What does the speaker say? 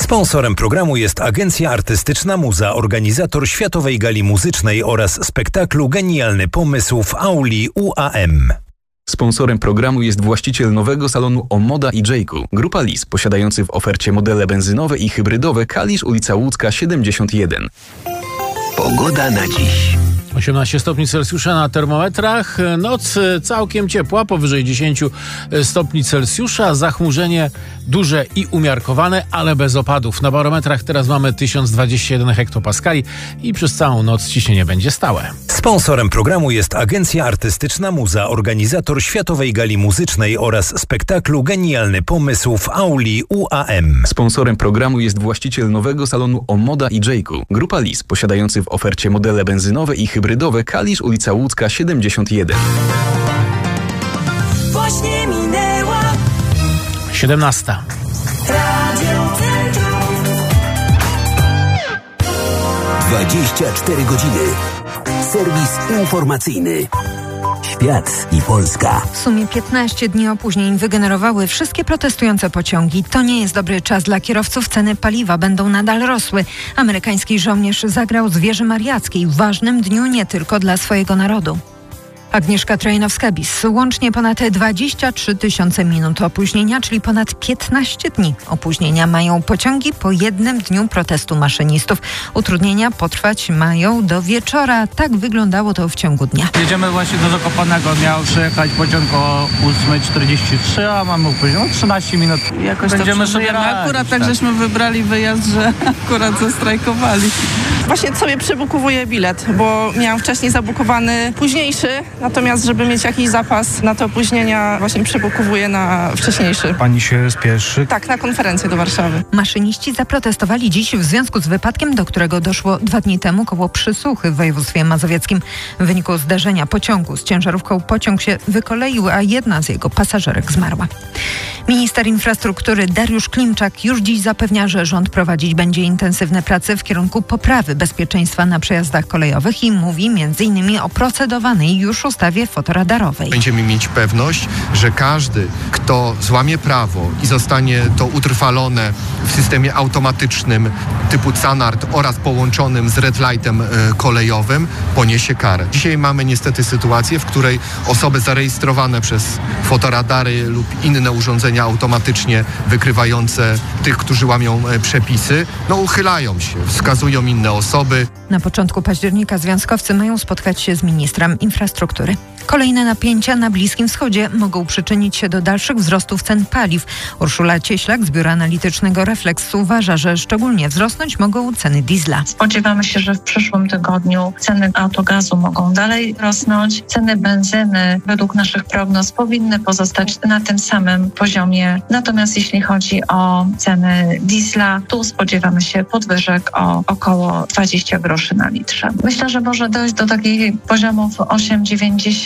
Sponsorem programu jest Agencja Artystyczna Muza, organizator Światowej Gali Muzycznej oraz spektaklu Genialny Pomysł w auli UAM. Sponsorem programu jest właściciel nowego salonu Omoda i Jayku. Grupa Lis, posiadający w ofercie modele benzynowe i hybrydowe Kalisz, ulica Łódzka 71. Pogoda na dziś. 18 stopni Celsjusza na termometrach. Noc całkiem ciepła, powyżej 10 stopni Celsjusza. Zachmurzenie duże i umiarkowane, ale bez opadów. Na barometrach teraz mamy 1021 hektopaskali i przez całą noc ciśnienie będzie stałe. Sponsorem programu jest Agencja Artystyczna Muza, organizator Światowej Gali Muzycznej oraz spektaklu Genialny Pomysł w auli UAM. Sponsorem programu jest właściciel nowego salonu Omoda i Jayku. Grupa Lis, posiadający w ofercie modele benzynowe i hybrydowe Kalisz, ulica Łódzka 71. Właśnie minęła 17. Radio Centrum. 24 godziny. Serwis informacyjny. Świat i Polska. W sumie 15 dni opóźnień wygenerowały wszystkie protestujące pociągi. To nie jest dobry czas dla kierowców. Ceny paliwa będą nadal rosły. Amerykański żołnierz zagrał z wieży mariackiej w ważnym dniu nie tylko dla swojego narodu. Agnieszka Trojnowska-Bis. Łącznie ponad 23 tysiące minut opóźnienia, czyli ponad 15 dni opóźnienia mają pociągi po jednym dniu protestu maszynistów. Utrudnienia potrwać mają do wieczora. Tak wyglądało to w ciągu dnia. Jedziemy właśnie do Zakopanego. Miał przyjechać pociąg o 8:43, a mamy opóźnienie 13 minut. Jakoś będziemy to sobie radzić. Akurat tak żeśmy wybrali wyjazd, że akurat zastrajkowali. Właśnie sobie przebukowuję bilet, bo miałam wcześniej zabukowany późniejszy, natomiast żeby mieć jakiś zapas na te opóźnienia, właśnie przebukowuję na wcześniejszy. Pani się spieszy? Tak, na konferencję do Warszawy. Maszyniści zaprotestowali dziś w związku z wypadkiem, do którego doszło 2 dni temu koło Przysuchy w województwie mazowieckim. W wyniku zdarzenia pociągu z ciężarówką pociąg się wykoleił, a jedna z jego pasażerek zmarła. Minister infrastruktury Dariusz Klimczak już dziś zapewnia, że rząd prowadzić będzie intensywne prace w kierunku poprawy bezpieczeństwa na przejazdach kolejowych i mówi m.in. o procedowanej już ustawie fotoradarowej. Będziemy mieć pewność, że każdy, kto złamie prawo i zostanie to utrwalone w systemie automatycznym typu CANARD oraz połączonym z red lightem kolejowym, poniesie karę. Dzisiaj mamy niestety sytuację, w której osoby zarejestrowane przez fotoradary lub inne urządzenia automatycznie wykrywające tych, którzy łamią przepisy, uchylają się, wskazują inne osoby. Na początku października związkowcy mają spotkać się z ministrem infrastruktury. Kolejne napięcia na Bliskim Wschodzie mogą przyczynić się do dalszych wzrostów cen paliw. Urszula Cieślak z Biura Analitycznego Refleks uważa, że szczególnie wzrosnąć mogą ceny diesla. Spodziewamy się, że w przyszłym tygodniu ceny autogazu mogą dalej rosnąć. Ceny benzyny według naszych prognoz powinny pozostać na tym samym poziomie. Natomiast jeśli chodzi o ceny diesla, tu spodziewamy się podwyżek o około 20 groszy na litrze. Myślę, że może dojść do takich poziomów 8,90